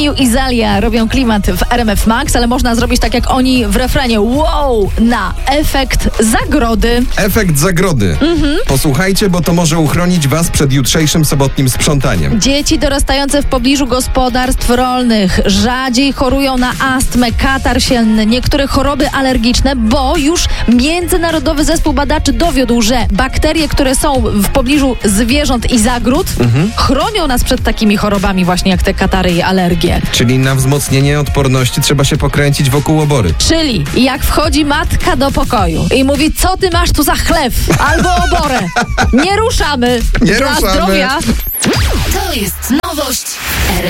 Miu i Zalia robią klimat w RMF Max, ale można zrobić tak jak oni w refrenie. Wow! Na efekt zagrody. Efekt zagrody. Posłuchajcie, bo to może uchronić was przed jutrzejszym sobotnim sprzątaniem. Dzieci dorastające w pobliżu gospodarstw rolnych rzadziej chorują na astmę, katar sienny, niektóre choroby alergiczne, bo już Międzynarodowy Zespół Badaczy dowiódł, że bakterie, które są w pobliżu zwierząt i zagród, chronią nas przed takimi chorobami właśnie jak te katary i alergie. Czyli na wzmocnienie odporności trzeba się pokręcić wokół obory. Czyli jak wchodzi matka do pokoju i mówi, co ty masz tu za chlew albo oborę, nie ruszamy. Nie Dla ruszamy. zdrowia. To jest nowość